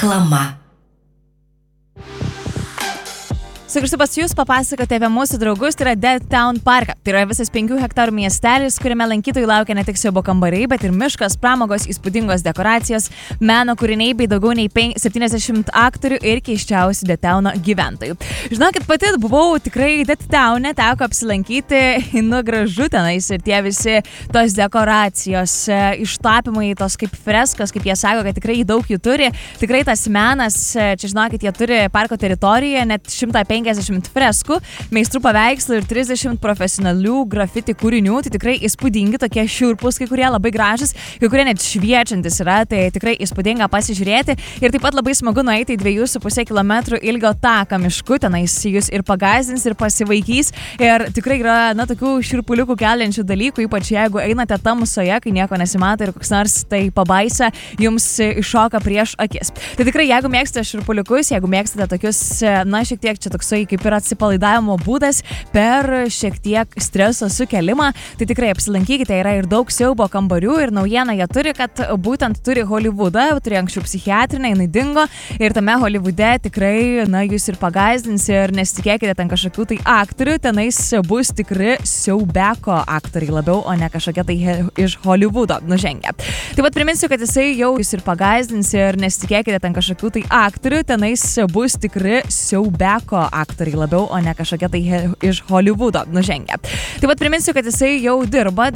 Reklama. Sugrįžtu pas jūs papasakoti apie mūsų draugus, tai yra Dead Town parką. Tai yra visas 5 hektarų miestelis, kuriame lankytojų laukia ne tik siaubo kambariai, bet ir miškas, pramogos, įspūdingos dekoracijos, meno kūriniai bei daugiau nei 70 aktorių ir keiščiausių Dead Towno gyventojų. Žinokit, pati buvau tikrai Dead Towne, teko apsilankyti, gražu tenais ir tie visi tos dekoracijos, ištapymai, tos kaip freskos, kaip jie sako, kad tikrai daug jų turi. Tikrai tas menas, čia žinokit, jie turi parko teritorijoje net 150 freskų, meistrų paveikslų ir 30 profesionalių grafiti kūrinių. Tai tikrai įspūdingi, tokie šiurpus, kai kurie labai gražus, kai kurie net šviečiantis yra, tai tikrai įspūdinga pasižiūrėti. Ir taip pat labai smagu nueiti į 2,5 km ilgio taką mišku, tenais jūs ir pagazdins, ir pasivaikys. Ir tikrai yra, tokių šiurpuliukų keliančių dalykų, ypač jeigu einate tamsoje, kai nieko nesimato ir koks nors tai pabaisa jums iššoka prieš akis. Tai tikrai, jeigu mėgstate šiurpuliukus, jeigu mėgstate tokius, šiek tiek čia toksai kaip ir atsipalaidavimo būdas per šiek tiek streso sukelimą, tai tikrai apsilankykite, yra ir daug siaubo kambarių ir naujieną jie turi, kad būtent turi Hollywoodą, turi anksčiau psichiatrinę, jinai dingo ir tame Hollywoode tikrai, jūs ir pagazdins ir nesitikėkite ten kažkokių tai aktorių, tenais bus tikri siaubeko aktoriai labiau, o ne kažkokie tai iš Hollywoodo nužengę. Taip pat priminsiu, kad jisai jau jūs ir pagazdins ir nesitikėkite ten kažkokių tai aktorių, tenais bus tikri siaubeko aktoriai labiau, o ne kažkokie tai iš Hollywoodo nužengę. Taip pat priminsiu, kad jisai jau dirba